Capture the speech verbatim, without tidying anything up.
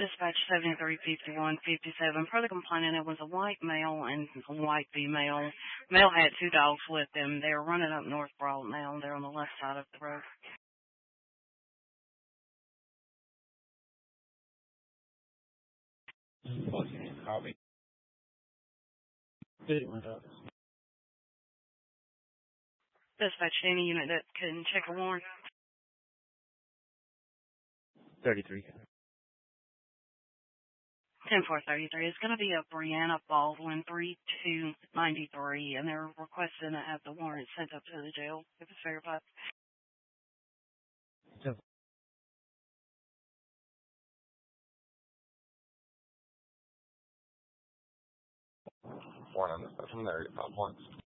Dispatch seventy-three fifty-one fifty-seven. Per the complainant, it was a white male and a white female. Male had two dogs with them. They were running up North Broad now. They're on the left side of the road. Copy. Did it went up. Dispatch any unit that can check a warrant. thirty-three. ten four thirty-three. It's going to be a Brianna Baldwin, three two ninety-three, and they're requesting to have the warrant sent up to the jail if it's verified. So, One on the from there, five points.